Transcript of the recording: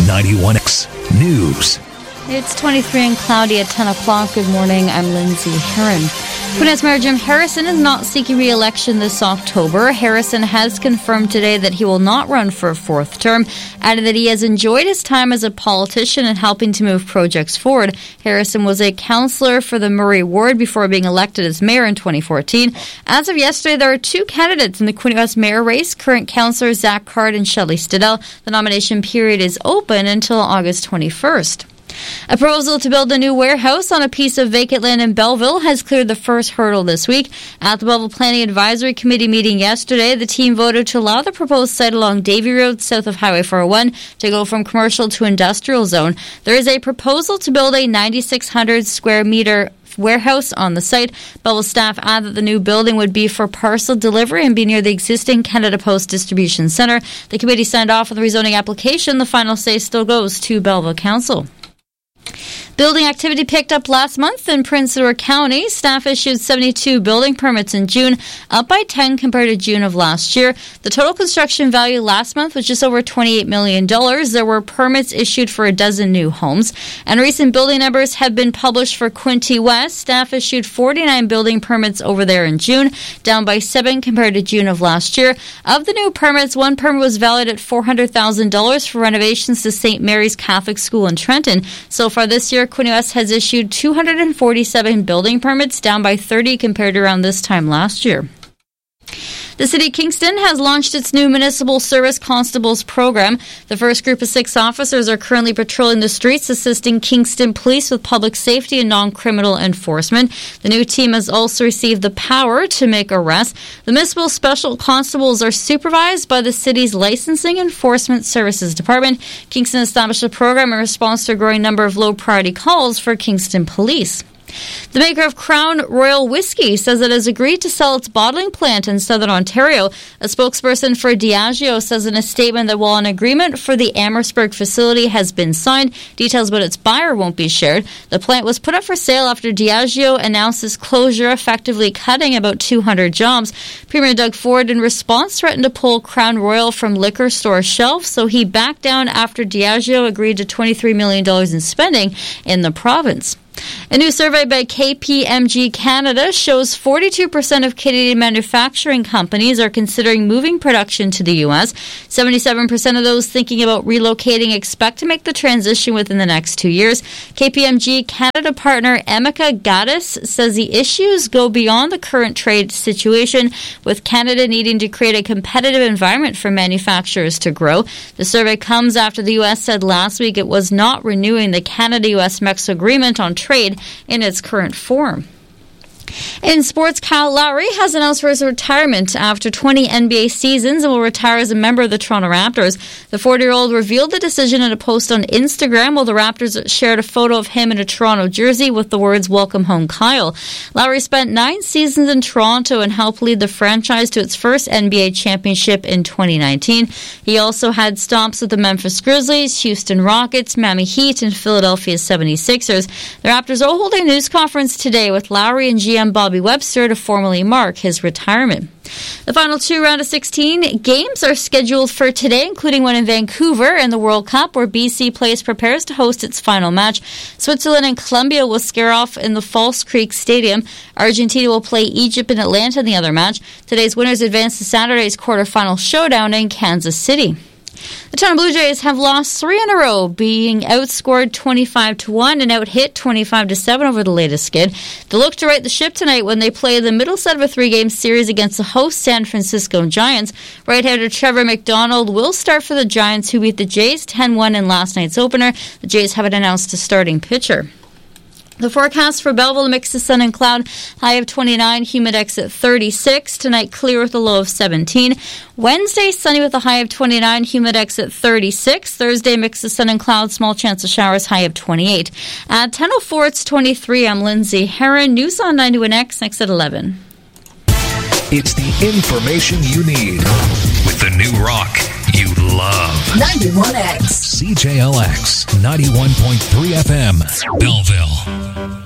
91X News. It's 23 and cloudy at 10 o'clock. Good morning. I'm Lindsay Herron. Queen Mayor Jim Harrison is not seeking re-election this October. Harrison has confirmed today that he will not run for a fourth term, adding that he has enjoyed his time as a politician and helping to move projects forward. Harrison was a councillor for the Murray ward before being elected as mayor in 2014. As of yesterday, there are two candidates in the Queen West mayor race, current councillor Zach Card and Shelley Stidell. The nomination period is open until August 21st. A proposal to build a new warehouse on a piece of vacant land in Belleville has cleared the first hurdle this week. At the Belleville Planning Advisory Committee meeting yesterday, the team voted to allow the proposed site along Davie Road, south of Highway 401, to go from commercial to industrial zone. There is a proposal to build a 9,600 square meter warehouse on the site. Belleville staff add that the new building would be for parcel delivery and be near the existing Canada Post Distribution Centre. The committee signed off on the rezoning application. The final say still goes to Belleville Council. Building activity picked up last month in Prince Edward County. Staff issued 72 building permits in June, up by 10 compared to June of last year. The total construction value last month was just over $28 million. There were permits issued for a dozen new homes. And recent building numbers have been published for Quinte West. Staff issued 49 building permits over there in June, down by 7 compared to June of last year. Of the new permits, one permit was valued at $400,000 for renovations to St. Mary's Catholic School in Trenton. So far this year, Quinte West has issued 247 building permits, down by 30 compared to around this time last year. The City of Kingston has launched its new Municipal Service Constables program. The first group of 6 officers are currently patrolling the streets, assisting Kingston Police with public safety and non-criminal enforcement. The new team has also received the power to make arrests. The Municipal Special Constables are supervised by the City's Licensing Enforcement Services Department. Kingston established a program in response to a growing number of low-priority calls for Kingston Police. The maker of Crown Royal Whiskey says it has agreed to sell its bottling plant in southern Ontario. A spokesperson for Diageo says in a statement that while an agreement for the Amherstburg facility has been signed, details about its buyer won't be shared. The plant was put up for sale after Diageo announced its closure, effectively cutting about 200 jobs. Premier Doug Ford, in response, threatened to pull Crown Royal from liquor store shelves, so he backed down after Diageo agreed to $23 million in spending in the province. A new survey by KPMG Canada shows 42% of Canadian manufacturing companies are considering moving production to the U.S. 77% of those thinking about relocating expect to make the transition within the next 2 years. KPMG Canada partner Emeka Gaddis says the issues go beyond the current trade situation, with Canada needing to create a competitive environment for manufacturers to grow. The survey comes after the U.S. said last week it was not renewing the Canada-U.S.-Mexico agreement on trade in its current form. In sports, Kyle Lowry has announced for his retirement after 20 NBA seasons and will retire as a member of the Toronto Raptors. The 40-year-old revealed the decision in a post on Instagram, while the Raptors shared a photo of him in a Toronto jersey with the words, "Welcome home, Kyle." Lowry spent 9 seasons in Toronto and helped lead the franchise to its first NBA championship in 2019. He also had stops with the Memphis Grizzlies, Houston Rockets, Miami Heat, and Philadelphia 76ers. The Raptors are holding a news conference today with Lowry and GM Bobby Webster to formally mark his retirement. The final 2 round of 16 games are scheduled for today, including one in Vancouver in the World Cup, where BC prepares to host its final match. Switzerland and Colombia will scare off in the False Creek Stadium. Argentina will play Egypt and Atlanta in the other match. Today's winners advance to Saturday's quarterfinal showdown in Kansas City. The Toronto Blue Jays have lost 3 in a row, being outscored 25-1 and out-hit 25-7 over the latest skid. They look to right the ship tonight when they play the middle set of a 3-game series against the host San Francisco Giants. Right-hander Trevor McDonald will start for the Giants, who beat the Jays 10-1 in last night's opener. The Jays haven't announced a starting pitcher. The forecast for Belleville, a mix of sun and cloud, high of 29, humidex at 36. Tonight, clear with a low of 17. Wednesday, sunny with a high of 29, humidex at 36. Thursday, mix of sun and cloud, small chance of showers, high of 28. At 10:04, it's 23. I'm Lindsay Herron. News on 91X, next at 11. It's the information you need with the new rock you love. 91X. CJLX 91.3 FM, Belleville.